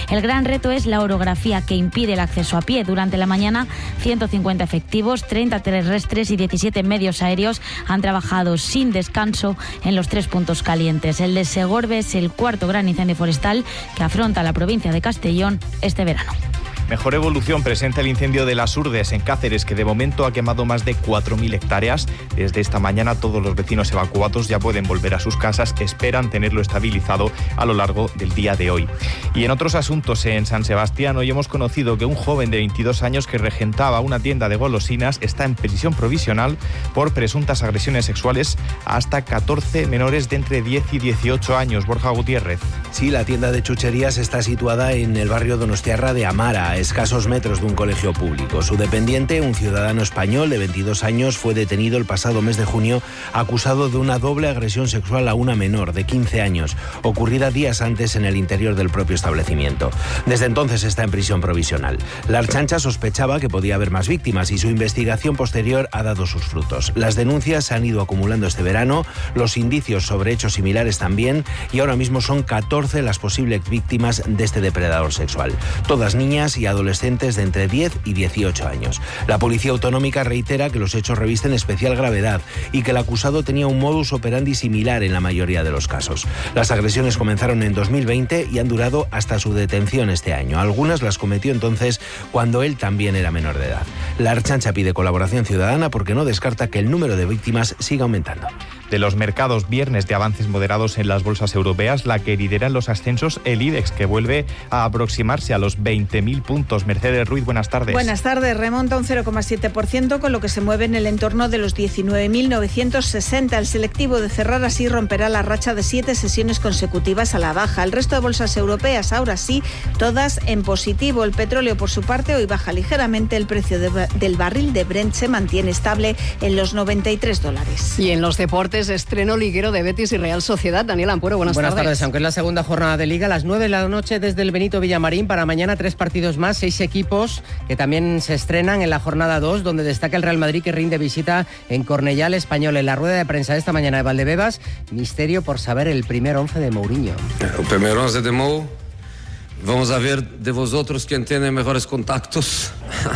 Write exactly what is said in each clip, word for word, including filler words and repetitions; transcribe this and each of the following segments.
El gran reto es la orografía, que impide el acceso a pie. Durante la mañana, ciento cincuenta efectivos, treinta terrestres y diecisiete medios aéreos han trabajado sin descanso en los tres puntos calientes. El de Segorbe es el cuarto gran incendio forestal que afronta la provincia de Castellón este verano. Mejor evolución presenta el incendio de Las Urdes en Cáceres, que de momento ha quemado más de cuatro mil hectáreas. Desde esta mañana todos los vecinos evacuados ya pueden volver a sus casas, esperan tenerlo estabilizado a lo largo del día de hoy. Y en otros asuntos, en San Sebastián, hoy hemos conocido que un joven de veintidós años que regentaba una tienda de golosinas está en prisión provisional por presuntas agresiones sexuales a hasta catorce menores de entre diez y dieciocho años. Borja Gutiérrez. Sí, la tienda de chucherías está situada en el barrio donostiarra de Amara, a escasos metros de un colegio público. Su dependiente, un ciudadano español de veintidós años, fue detenido el pasado mes de junio acusado de una doble agresión sexual a una menor de quince años, ocurrida días antes en el interior del propio establecimiento. Desde entonces está en prisión provisional. La Archancha sospechaba que podía haber más víctimas y su investigación posterior ha dado sus frutos. Las denuncias se han ido acumulando este verano, los indicios sobre hechos similares también, y ahora mismo son catorce las posibles víctimas de este depredador sexual. Todas niñas y adolescentes de entre diez y dieciocho años. La Policía Autonómica reitera que los hechos revisten especial gravedad y que el acusado tenía un modus operandi similar en la mayoría de los casos. Las agresiones comenzaron en dos mil veinte y han durado hasta su detención este año. Algunas las cometió entonces cuando él también era menor de edad. La Archancha pide colaboración ciudadana porque no descarta que el número de víctimas siga aumentando. De los mercados, viernes de avances moderados en las bolsas europeas, la que lidera en los ascensos el IBEX, que vuelve a aproximarse a los veinte mil puntos. Mercedes Ruiz, buenas tardes. Buenas tardes. Remonta un cero coma siete por ciento, con lo que se mueve en el entorno de los diecinueve mil novecientos sesenta. El selectivo de cerrar así romperá la racha de siete sesiones consecutivas a la baja. El resto de bolsas europeas, ahora sí, todas en positivo. El petróleo, por su parte, hoy baja ligeramente. El precio de, del barril de Brent se mantiene estable en los noventa y tres dólares. Y en los deportes, estreno liguero de Betis y Real Sociedad. Daniel Ampuero, buenas, buenas tardes. tardes. Aunque es la segunda jornada de Liga, a las nueve de la noche desde el Benito Villamarín. Para mañana tres partidos más, seis equipos que también se estrenan en la jornada dos, donde destaca el Real Madrid, que rinde visita en Cornellá al Español. En la rueda de prensa de esta mañana de Valdebebas, misterio por saber el primer once de Mourinho. El primer once de Mou, vamos a ver de vosotros quién tiene mejores contactos.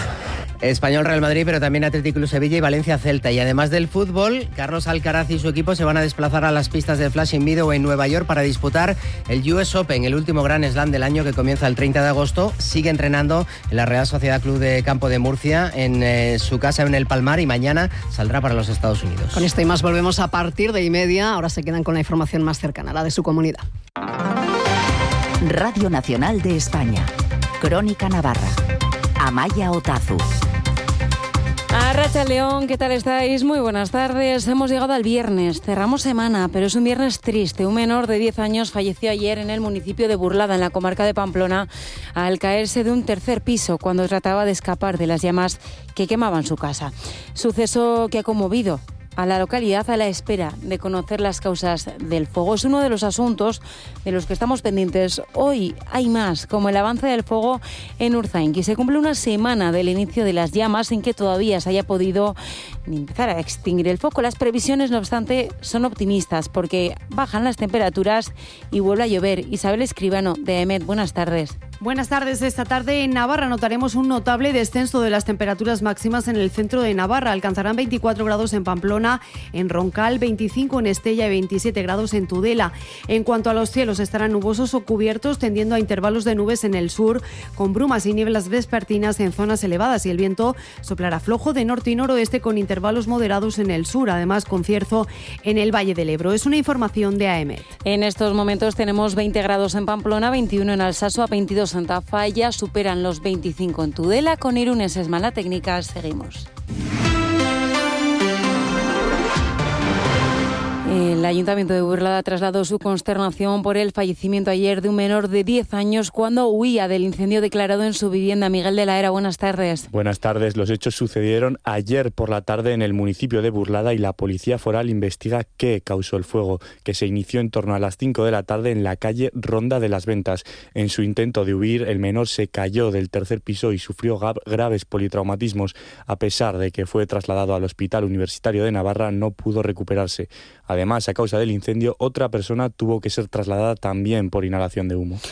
Español, Real Madrid, pero también Athletic Club Sevilla y Valencia Celta. Y además del fútbol, Carlos Alcaraz y su equipo se van a desplazar a las pistas del Flushing Meadow en Nueva York para disputar el U S Open, el último Grand Slam del año, que comienza el treinta de agosto. Sigue entrenando en la Real Sociedad Club de Campo de Murcia, en eh, su casa en el Palmar, y mañana saldrá para los Estados Unidos. Con esto y más volvemos a partir de y media. Ahora se quedan con la información más cercana, la de su comunidad. Radio Nacional de España. Crónica Navarra. Amaya Otazu. Arracha León, ¿qué tal estáis? Muy buenas tardes. Hemos llegado al viernes, cerramos semana, pero es un viernes triste. Un menor de diez años falleció ayer en el municipio de Burlada, en la comarca de Pamplona, al caerse de un tercer piso cuando trataba de escapar de las llamas que quemaban su casa. Suceso que ha conmovido a la localidad a la espera de conocer las causas del fuego. Es uno de los asuntos de los que estamos pendientes. Hoy hay más, como el avance del fuego en Urzainqui. Se cumple una semana del inicio de las llamas sin que todavía se haya podido empezar a extinguir el foco. Las previsiones, no obstante, son optimistas porque bajan las temperaturas y vuelve a llover. Isabel Escribano, de EMET, buenas tardes. Buenas tardes. Esta tarde en Navarra notaremos un notable descenso de las temperaturas máximas en el centro de Navarra. Alcanzarán veinticuatro grados en Pamplona, en Roncal, veinticinco en Estella y veintisiete grados en Tudela. En cuanto a los cielos, estarán nubosos o cubiertos, tendiendo a intervalos de nubes en el sur, con brumas y nieblas vespertinas en zonas elevadas, y el viento soplará flojo de norte y noroeste con intervalos moderados en el sur, además con cierzo en el Valle del Ebro. Es una información de A E M E T. En estos momentos tenemos veinte grados en Pamplona, veintiuno en Alsasua, veintidós en Tafalla, superan los veinticinco en Tudela. Con Irunes Esmala Técnica seguimos. El Ayuntamiento de Burlada trasladó su consternación por el fallecimiento ayer de un menor de diez años cuando huía del incendio declarado en su vivienda. Miguel de la Era, buenas tardes. Buenas tardes. Los hechos sucedieron ayer por la tarde en el municipio de Burlada y la Policía Foral investiga qué causó el fuego, que se inició en torno a las cinco de la tarde en la calle Ronda de las Ventas. En su intento de huir, el menor se cayó del tercer piso y sufrió graves politraumatismos. A pesar de que fue trasladado al Hospital Universitario de Navarra, no pudo recuperarse. Además, a causa del incendio, otra persona tuvo que ser trasladada también por inhalación de humo.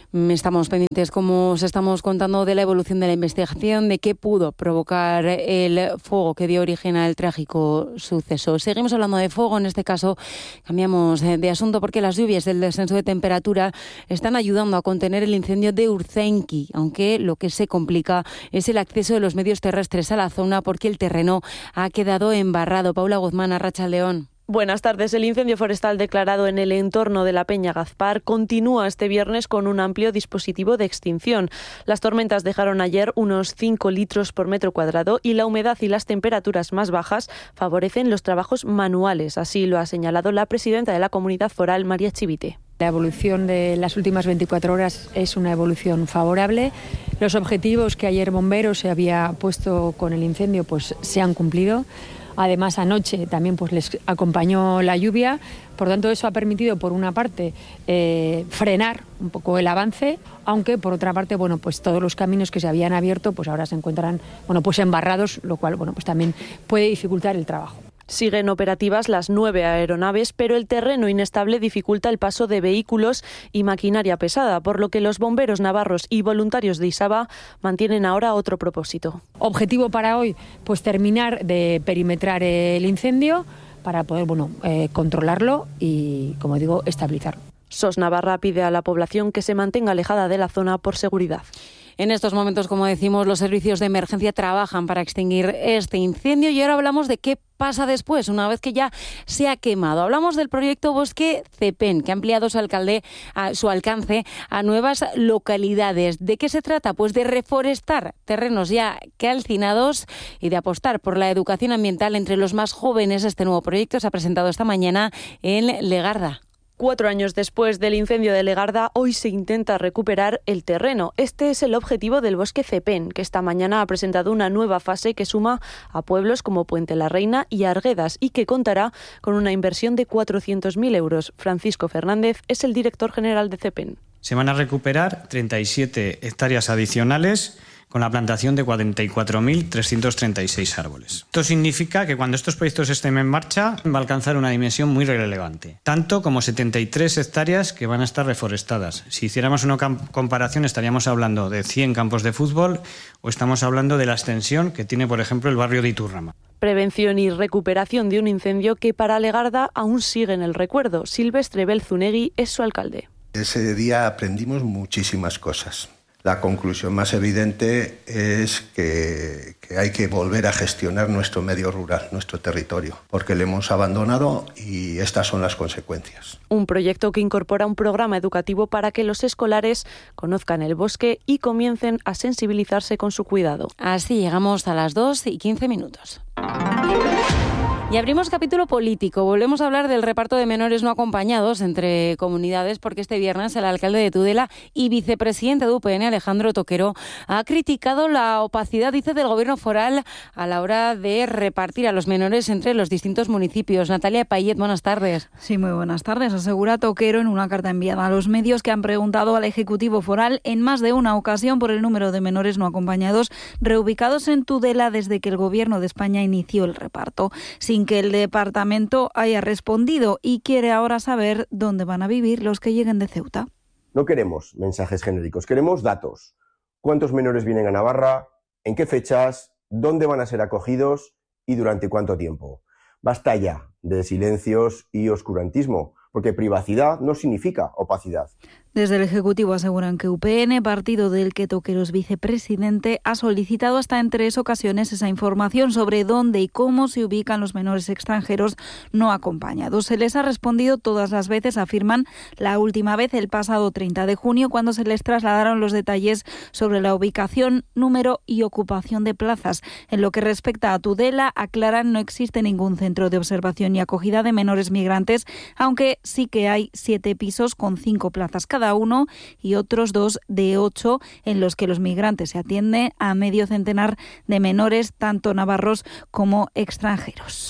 Estamos pendientes, como os estamos contando, de la evolución de la investigación, de qué pudo provocar el fuego que dio origen al trágico suceso. Seguimos hablando de fuego, en este caso cambiamos de asunto porque las lluvias del descenso de temperatura están ayudando a contener el incendio de Urzainki, aunque lo que se complica es el acceso de los medios terrestres a la zona porque el terreno ha quedado embarrado. Paula Guzmán, Arratsaldeon. Buenas tardes. El incendio forestal declarado en el entorno de la Peña Gazpar continúa este viernes con un amplio dispositivo de extinción. Las tormentas dejaron ayer unos cinco litros por metro cuadrado y la humedad y las temperaturas más bajas favorecen los trabajos manuales. Así lo ha señalado la presidenta de la Comunidad Foral, María Chivite. La evolución de las últimas veinticuatro horas es una evolución favorable. Los objetivos que ayer Bomberos se había puesto con el incendio pues se han cumplido. Además, anoche también pues les acompañó la lluvia, por tanto eso ha permitido, por una parte, eh, frenar un poco el avance, aunque por otra parte, bueno, pues todos los caminos que se habían abierto, pues ahora se encuentran, bueno, pues embarrados, lo cual, bueno, pues también puede dificultar el trabajo. Siguen operativas las nueve aeronaves, pero el terreno inestable dificulta el paso de vehículos y maquinaria pesada, por lo que los bomberos navarros y voluntarios de Isaba mantienen ahora otro propósito. Objetivo para hoy, pues terminar de perimetrar el incendio para poder, bueno, eh, controlarlo y, como digo, estabilizarlo. SOS Navarra pide a la población que se mantenga alejada de la zona por seguridad. En estos momentos, como decimos, los servicios de emergencia trabajan para extinguir este incendio y ahora hablamos de qué pasa después, una vez que ya se ha quemado. Hablamos del proyecto Bosque Cepen, que ha ampliado su, alcalde, a, su alcance a nuevas localidades. ¿De qué se trata? Pues de reforestar terrenos ya calcinados y de apostar por la educación ambiental entre los más jóvenes. Este nuevo proyecto se ha presentado esta mañana en Legarda. Cuatro años después del incendio de Legarda, hoy se intenta recuperar el terreno. Este es el objetivo del Bosque Cepen, que esta mañana ha presentado una nueva fase que suma a pueblos como Puente la Reina y Arguedas y que contará con una inversión de cuatrocientos mil euros. Francisco Fernández es el director general de Cepen. Se van a recuperar treinta y siete hectáreas adicionales con la plantación de cuarenta y cuatro mil trescientos treinta y seis árboles. Esto significa que cuando estos proyectos estén en marcha va a alcanzar una dimensión muy relevante, tanto como setenta y tres hectáreas que van a estar reforestadas. Si hiciéramos una comparación estaríamos hablando de cien campos de fútbol o estamos hablando de la extensión que tiene, por ejemplo, el barrio de Iturrama. Prevención y recuperación de un incendio que para Legarda aún sigue en el recuerdo. Silvestre Belzunegui es su alcalde. Ese día aprendimos muchísimas cosas. La conclusión más evidente es que, que hay que volver a gestionar nuestro medio rural, nuestro territorio, porque lo hemos abandonado y estas son las consecuencias. Un proyecto que incorpora un programa educativo para que los escolares conozcan el bosque y comiencen a sensibilizarse con su cuidado. Así llegamos a las dos y quince minutos. Y abrimos capítulo político. Volvemos a hablar del reparto de menores no acompañados entre comunidades porque este viernes el alcalde de Tudela y vicepresidente de U P N, Alejandro Toquero, ha criticado la opacidad, dice, del gobierno foral a la hora de repartir a los menores entre los distintos municipios. Natalia Payet, buenas tardes. Sí, muy buenas tardes. Asegura Toquero en una carta enviada a los medios que han preguntado al Ejecutivo foral en más de una ocasión por el número de menores no acompañados reubicados en Tudela desde que el gobierno de España inició el reparto, sin que el departamento haya respondido, y quiere ahora saber dónde van a vivir los que lleguen de Ceuta. No queremos mensajes genéricos, queremos datos. ¿Cuántos menores vienen a Navarra? ¿En qué fechas? ¿Dónde van a ser acogidos? ¿Y durante cuánto tiempo? Basta ya de silencios y oscurantismo, porque privacidad no significa opacidad. Desde el Ejecutivo aseguran que U P N, partido del que Toquero es vicepresidente, ha solicitado hasta en tres ocasiones esa información sobre dónde y cómo se ubican los menores extranjeros no acompañados. Se les ha respondido todas las veces, afirman, la última vez el pasado treinta de junio, cuando se les trasladaron los detalles sobre la ubicación, número y ocupación de plazas. En lo que respecta a Tudela, aclaran, no existe ningún centro de observación y acogida de menores migrantes, aunque sí que hay siete pisos con cinco plazas cada uno y otros dos de ocho en los que los migrantes se atienden a medio centenar de menores, tanto navarros como extranjeros.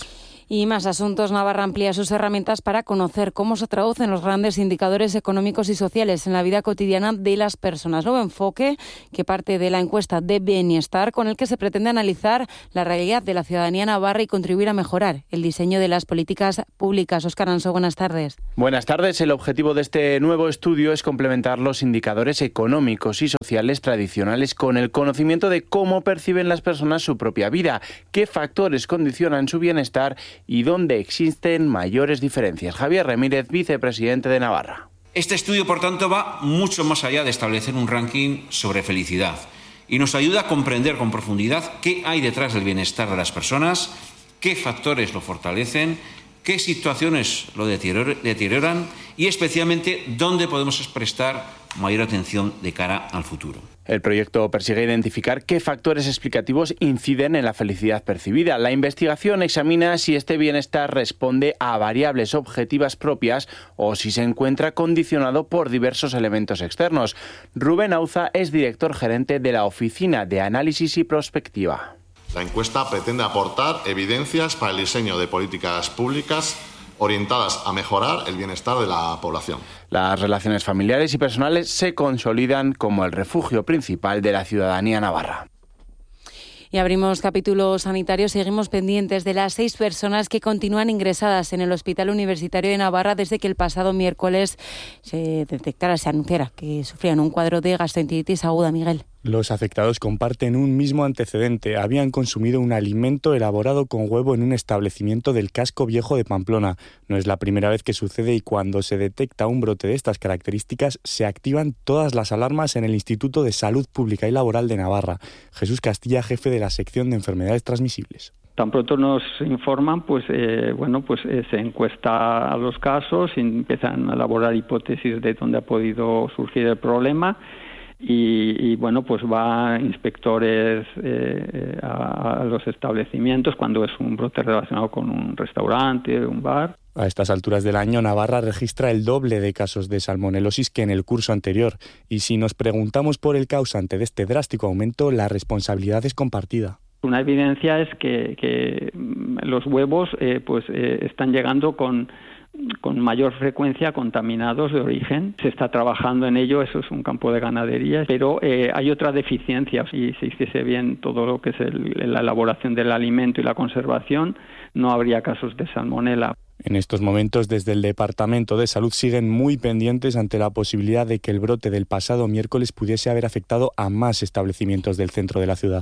Y más asuntos. Navarra amplía sus herramientas para conocer cómo se traducen los grandes indicadores económicos y sociales en la vida cotidiana de las personas. Nuevo enfoque que parte de la encuesta de bienestar, con el que se pretende analizar la realidad de la ciudadanía navarra y contribuir a mejorar el diseño de las políticas públicas. Óscar Ansó, buenas tardes. Buenas tardes. El objetivo de este nuevo estudio es complementar los indicadores económicos y sociales tradicionales con el conocimiento de cómo perciben las personas su propia vida, qué factores condicionan su bienestar y dónde existen mayores diferencias. Javier Ramírez, vicepresidente de Navarra. Este estudio, por tanto, va mucho más allá de establecer un ranking sobre felicidad y nos ayuda a comprender con profundidad qué hay detrás del bienestar de las personas, qué factores lo fortalecen, qué situaciones lo deterioran y especialmente dónde podemos prestar mayor atención de cara al futuro. El proyecto persigue identificar qué factores explicativos inciden en la felicidad percibida. La investigación examina si este bienestar responde a variables objetivas propias o si se encuentra condicionado por diversos elementos externos. Rubén Auza es director gerente de la Oficina de Análisis y Prospectiva. La encuesta pretende aportar evidencias para el diseño de políticas públicas orientadas a mejorar el bienestar de la población. Las relaciones familiares y personales se consolidan como el refugio principal de la ciudadanía navarra. Y abrimos capítulo sanitario. Seguimos pendientes de las seis personas que continúan ingresadas en el Hospital Universitario de Navarra desde que el pasado miércoles se detectara, se anunciara que sufrían un cuadro de gastroenteritis aguda. Miguel. Los afectados comparten un mismo antecedente. Habían consumido un alimento elaborado con huevo en un establecimiento del casco viejo de Pamplona. No es la primera vez que sucede y cuando se detecta un brote de estas características se activan todas las alarmas en el Instituto de Salud Pública y Laboral de Navarra. Jesús Castilla, jefe de la sección de enfermedades transmisibles. Tan pronto nos informan, pues eh, bueno, pues eh, se encuesta a los casos, empiezan a elaborar hipótesis de dónde ha podido surgir el problema. Y, y bueno, pues va inspectores eh, a, a los establecimientos cuando es un brote relacionado con un restaurante, un bar. A estas alturas del año, Navarra registra el doble de casos de salmonelosis que en el curso anterior. Y si nos preguntamos por el causante de este drástico aumento, la responsabilidad es compartida. Una evidencia es que, que los huevos eh, pues eh, están llegando con con mayor frecuencia contaminados de origen. Se está trabajando en ello, eso es un campo de ganadería, pero eh, hay otras deficiencias. Si se hiciese bien todo lo que es el, la elaboración del alimento y la conservación, no habría casos de salmonela. En estos momentos, desde el Departamento de Salud siguen muy pendientes ante la posibilidad de que el brote del pasado miércoles pudiese haber afectado a más establecimientos del centro de la ciudad.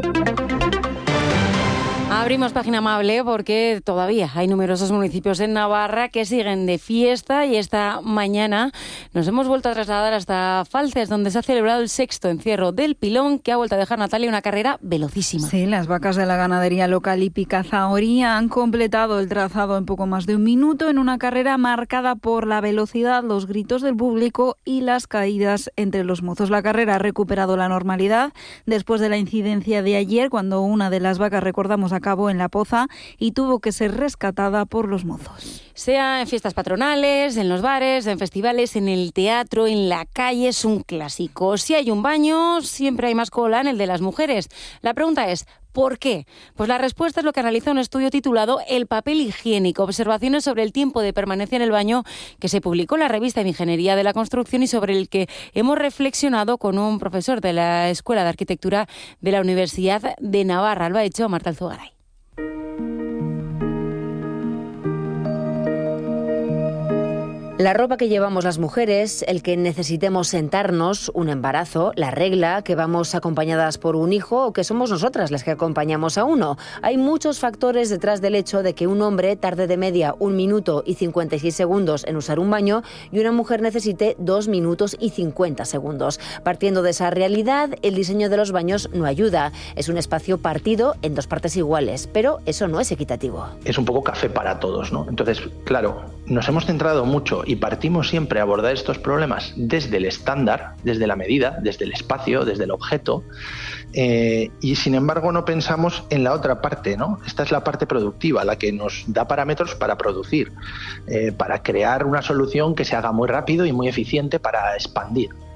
Abrimos página amable porque todavía hay numerosos municipios en Navarra que siguen de fiesta y esta mañana nos hemos vuelto a trasladar hasta Falces, donde se ha celebrado el sexto encierro del Pilón, que ha vuelto a dejar, Natalia, una carrera velocísima. Sí, las vacas de la ganadería local hípica zahoría han completado el trazado en poco más de un minuto en una carrera marcada por la velocidad, los gritos del público y las caídas entre los mozos. La carrera ha recuperado la normalidad después de la incidencia de ayer, cuando una de las vacas, recordamos, acabó en La Poza y tuvo que ser rescatada por los mozos. Sea en fiestas patronales, en los bares, en festivales, en el teatro, en la calle, es un clásico. Si hay un baño, siempre hay más cola en el de las mujeres. La pregunta es, ¿por qué? Pues la respuesta es lo que analiza un estudio titulado El papel higiénico, observaciones sobre el tiempo de permanencia en el baño, que se publicó en la revista de Ingeniería de la Construcción y sobre el que hemos reflexionado con un profesor de la Escuela de Arquitectura de la Universidad de Navarra. Lo ha hecho Marta Alzugaray. La ropa que llevamos las mujeres, el que necesitemos sentarnos, un embarazo, la regla, que vamos acompañadas por un hijo o que somos nosotras las que acompañamos a uno. Hay muchos factores detrás del hecho de que un hombre tarde de media un minuto y cincuenta y seis segundos en usar un baño y una mujer necesite dos minutos y cincuenta segundos. Partiendo de esa realidad, el diseño de los baños no ayuda. Es un espacio partido en dos partes iguales, pero eso no es equitativo. Es un poco café para todos, ¿no? Entonces, claro, nos hemos centrado mucho y partimos siempre a abordar estos problemas desde el estándar, desde la medida, desde el espacio, desde el objeto, eh, y sin embargo no pensamos en la otra parte, ¿no? Esta es la parte productiva, la que nos da parámetros para producir, eh, para crear una solución que se haga muy rápido y muy eficiente para expandir.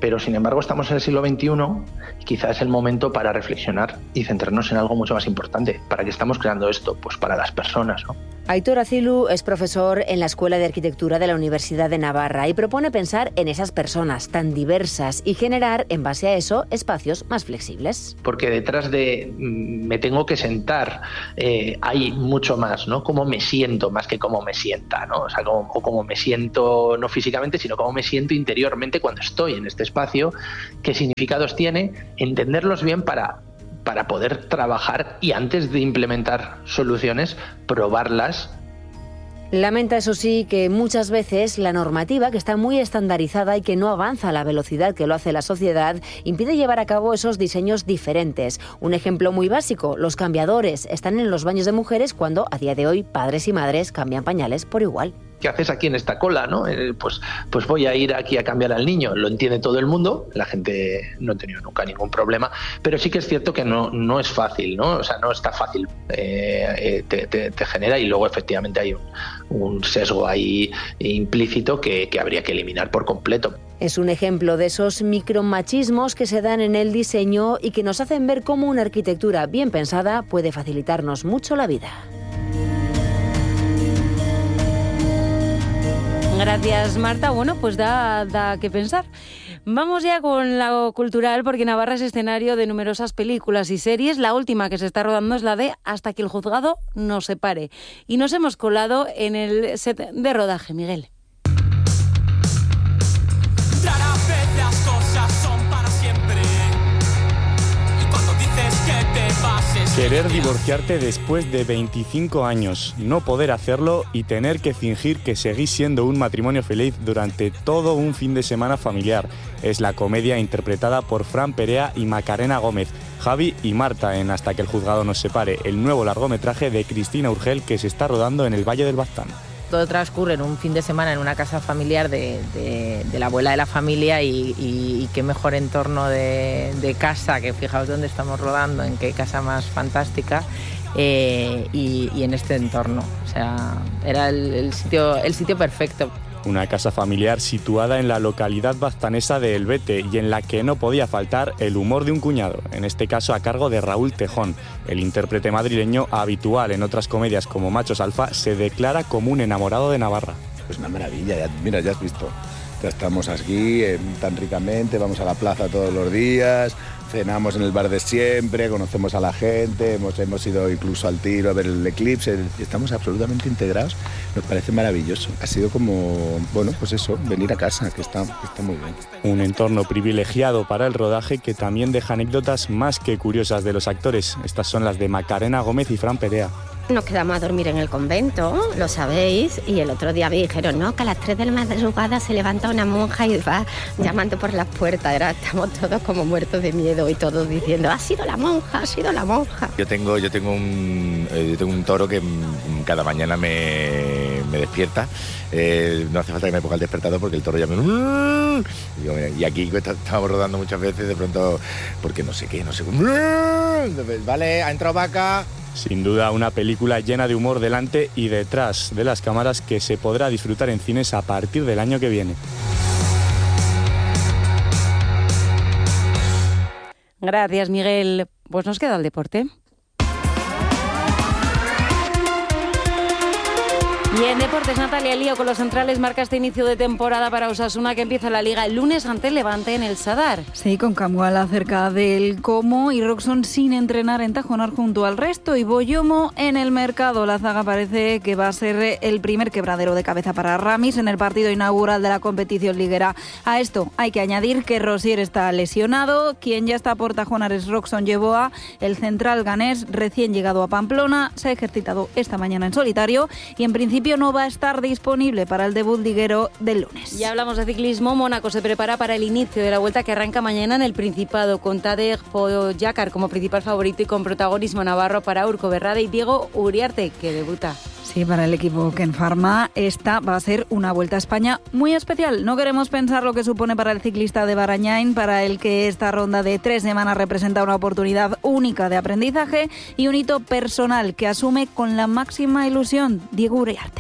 pero sin embargo estamos en el siglo veintiuno y quizás es el momento para reflexionar y centrarnos en algo mucho más importante. ¿Para qué estamos creando esto? Pues para las personas, ¿no? Aitor Acilu es profesor en la Escuela de Arquitectura de la Universidad de Navarra y propone pensar en esas personas tan diversas y generar, en base a eso, espacios más flexibles. Porque detrás de mm, me tengo que sentar eh, hay mucho más, ¿no? Cómo me siento más que cómo me sienta, ¿no? O sea, cómo, o cómo me siento no físicamente, sino cómo me siento interiormente cuando estoy en este espacio, qué significados tiene, entenderlos bien para para poder trabajar y antes de implementar soluciones, probarlas. Lamenta, eso sí, que muchas veces la normativa, que está muy estandarizada y que no avanza a la velocidad que lo hace la sociedad, impide llevar a cabo esos diseños diferentes. Un ejemplo muy básico, los cambiadores están en los baños de mujeres cuando a día de hoy padres y madres cambian pañales por igual. ¿Qué haces aquí en esta cola, no? Eh, pues, pues voy a ir aquí a cambiar al niño. Lo entiende todo el mundo, la gente no ha tenido nunca ningún problema, pero sí que es cierto que no, no es fácil, ¿no? O sea, no está fácil, eh, eh, te, te, te genera y luego efectivamente hay un, un sesgo ahí implícito que, que habría que eliminar por completo. Es un ejemplo de esos micromachismos que se dan en el diseño y que nos hacen ver cómo una arquitectura bien pensada puede facilitarnos mucho la vida. Gracias, Marta. Bueno, pues da, da que pensar. Vamos ya con lo cultural, porque Navarra es escenario de numerosas películas y series. La última que se está rodando es la de Hasta que el juzgado nos separe. Y nos hemos colado en el set de rodaje, Miguel. Rara vez las cosas son para siempre. Y cuando dices que te pases... Querer divorciarte después de veinticinco años, no poder hacerlo y tener que fingir que seguís siendo un matrimonio feliz durante todo un fin de semana familiar. Es la comedia interpretada por Fran Perea y Macarena Gómez, Javi y Marta en Hasta que el juzgado nos separe, el nuevo largometraje de Cristina Urgel que se está rodando en el Valle del Baztán. Todo transcurre en un fin de semana en una casa familiar de, de, de la abuela de la familia y, y, y qué mejor entorno de, de casa, que fijaos dónde estamos rodando, en qué casa más fantástica eh, y, y en este entorno. O sea, era el, el, sitio, el sitio perfecto. Una casa familiar situada en la localidad baztanesa de Elvete y en la que no podía faltar el humor de un cuñado, en este caso a cargo de Raúl Tejón. El intérprete madrileño, habitual en otras comedias como Machos Alfa, se declara como un enamorado de Navarra. Pues una maravilla, ya, mira, ya has visto. Ya estamos aquí eh, tan ricamente, vamos a la plaza todos los días, cenamos en el bar de siempre, conocemos a la gente, hemos, hemos ido incluso al Tiro a ver el eclipse, estamos absolutamente integrados, nos parece maravilloso. Ha sido como, bueno, pues eso, venir a casa, que está, que está muy bien. Un entorno privilegiado para el rodaje que también deja anécdotas más que curiosas de los actores. Estas son las de Macarena Gómez y Fran Perea. Nos quedamos a dormir en el convento, lo sabéis, y el otro día me dijeron, no, que a las tres de la madrugada se levanta una monja y va llamando por las puertas. Era, estamos todos como muertos de miedo y todos diciendo, ha sido la monja, ha sido la monja. Yo tengo, yo tengo, un, eh, yo tengo un toro que cada mañana me, me despierta. Eh, no hace falta que me ponga el despertador porque el toro ya me... Y, digo, mira, y aquí estábamos rodando muchas veces, de pronto, porque no sé qué, no sé... Vale, ha entrado vaca... Sin duda una película llena de humor delante y detrás de las cámaras que se podrá disfrutar en cines a partir del año que viene. Gracias, Miguel. Pues nos queda el deporte. Y en deportes, Natalia Lío con los centrales marca este inicio de temporada para Osasuna, que empieza la Liga el lunes ante el Levante en el Sadar. Sí, con Camuala cerca del Como y Roxon sin entrenar en Tajonar junto al resto y Boyomo en el mercado. La zaga parece que va a ser el primer quebradero de cabeza para Ramis en el partido inaugural de la competición liguera. A esto hay que añadir que Rosier está lesionado. Quien ya está por Tajonar es Roxon Yeboah, el central ganés recién llegado a Pamplona. Se ha ejercitado esta mañana en solitario y en principio no va a estar disponible para el debut liguero del lunes. Ya hablamos de ciclismo. Mónaco se prepara para el inicio de la Vuelta que arranca mañana en el Principado, con Tadej Pogačar como principal favorito y con protagonismo navarro para Urco Berrada y Diego Uriarte, que debuta. Sí, para el equipo Ken Pharma esta va a ser una Vuelta a España muy especial. No queremos pensar lo que supone para el ciclista de Barañáin, para el que esta ronda de tres semanas representa una oportunidad única de aprendizaje y un hito personal que asume con la máxima ilusión Diego Uriarte.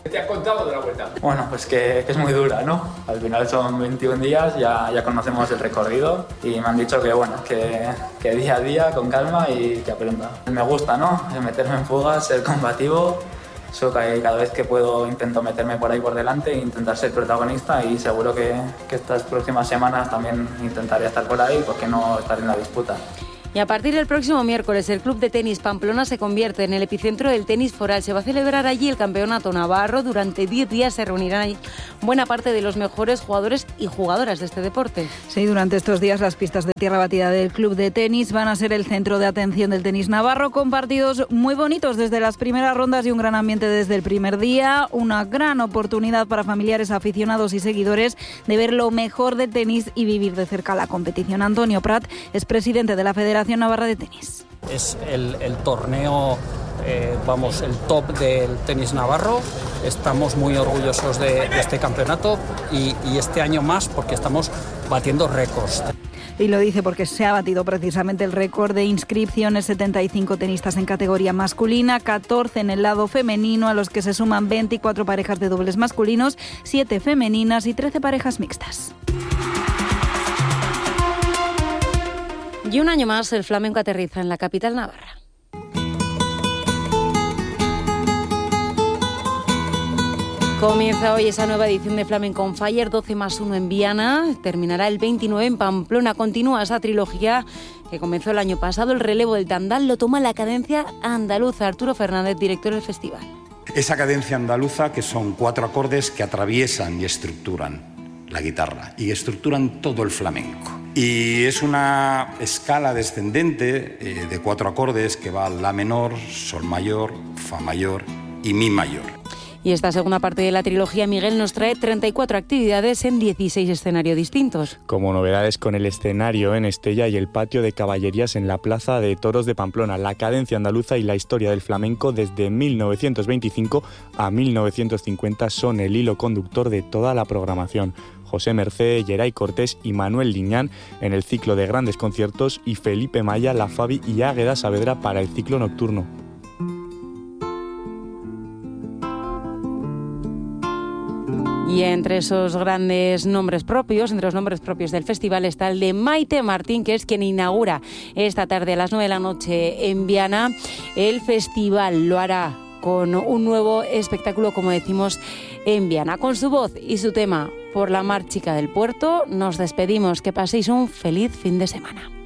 ¿Qué te has contado de la vuelta? Bueno, pues que, que es muy dura, ¿no? Al final son veintiún días, ya, ya conocemos el recorrido y me han dicho que, bueno, que, que día a día, con calma y que aprenda. Me gusta, ¿no? Meterme en fugas, ser combativo. So, que cada vez que puedo intento meterme por ahí por delante e intentar ser protagonista y seguro que, que estas próximas semanas también intentaré estar por ahí, porque no estar en la disputa. Y a partir del próximo miércoles, el Club de Tenis Pamplona se convierte en el epicentro del tenis foral. Se va a celebrar allí el Campeonato Navarro. Durante diez días se reunirán ahí buena parte de los mejores jugadores y jugadoras de este deporte. Sí, durante estos días las pistas de tierra batida del Club de Tenis van a ser el centro de atención del tenis navarro, con partidos muy bonitos desde las primeras rondas y un gran ambiente desde el primer día. Una gran oportunidad para familiares, aficionados y seguidores de ver lo mejor del tenis y vivir de cerca la competición. Antonio Prat es presidente de la Federación Navarra de Tenis. Es el, el torneo, eh, vamos, el top del tenis navarro. Estamos muy orgullosos de, de este campeonato y, y este año más porque estamos batiendo récords. Y lo dice porque se ha batido precisamente el récord de inscripciones, setenta y cinco tenistas en categoría masculina, catorce en el lado femenino, a los que se suman veinticuatro parejas de dobles masculinos, siete femeninas y trece parejas mixtas. Y un año más el flamenco aterriza en la capital navarra. Comienza hoy esa nueva edición de Flamenco on Fire, doce más uno en Viana, terminará el veintinueve en Pamplona. Continúa esa trilogía que comenzó el año pasado. El relevo del tandal lo toma la cadencia andaluza. Arturo Fernández, director del festival. Esa cadencia andaluza, que son cuatro acordes que atraviesan y estructuran la guitarra y estructuran todo el flamenco. Y es una escala descendente eh, de cuatro acordes que va la menor, sol mayor, fa mayor y mi mayor. Y esta segunda parte de la trilogía, Miguel, nos trae treinta y cuatro actividades en dieciséis escenarios distintos. Como novedades, con el escenario en Estella y el patio de caballerías en la Plaza de Toros de Pamplona, la cadencia andaluza y la historia del flamenco desde mil novecientos veinticinco a mil novecientos cincuenta son el hilo conductor de toda la programación. José Mercé, Geray Cortés y Manuel Liñán en el ciclo de grandes conciertos y Felipe Maya, La Fabi y Águeda Saavedra para el ciclo nocturno. Y entre esos grandes nombres propios, entre los nombres propios del festival, está el de Maite Martín, que es quien inaugura esta tarde a las nueve de la noche en Viana el festival. Lo hará con un nuevo espectáculo, como decimos, en Viana. Con su voz y su tema Por la Mar Chica del Puerto, nos despedimos. Que paséis un feliz fin de semana.